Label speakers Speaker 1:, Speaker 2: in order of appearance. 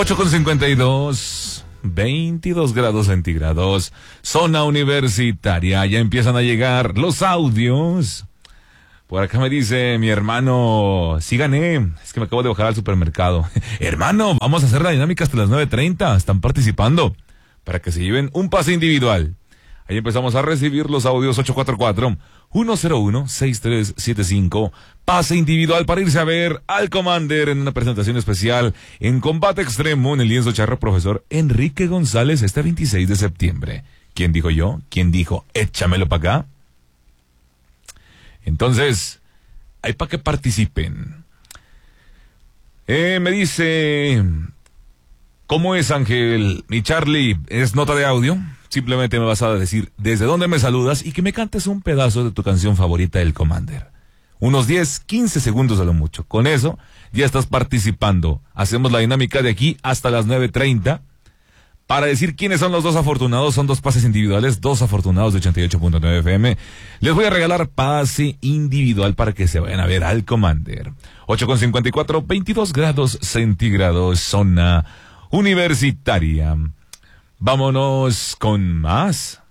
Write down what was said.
Speaker 1: 8:52, 22 grados centígrados, zona universitaria. Ya empiezan a llegar los audios. Por acá me dice mi hermano, sí gané, es que me acabo de bajar al supermercado. Hermano, vamos a hacer la dinámica hasta las 9:30, están participando para que se lleven un pase individual. Ahí empezamos a recibir los audios. 844-101-6375. Pase individual para irse a ver al Commander en una presentación especial en combate extremo en el lienzo charro profesor Enrique González este 26 de septiembre. ¿Quién dijo yo? ¿Quién dijo échamelo para acá? Entonces, hay para que participen. Me dice, ¿cómo es, Ángel? Mi Charlie, ¿es nota de audio? Simplemente me vas a decir desde dónde me saludas y que me cantes un pedazo de tu canción favorita del Commander. Unos 10, 15 segundos a lo mucho. Con eso, ya estás participando. Hacemos la dinámica de aquí hasta las 9:30. Para decir quiénes son los dos afortunados, son dos pases individuales, dos afortunados de 88.9 FM. Les voy a regalar pase individual para que se vayan a ver al Commander. 8:54, 22 grados centígrados, zona universitaria. Vámonos con más.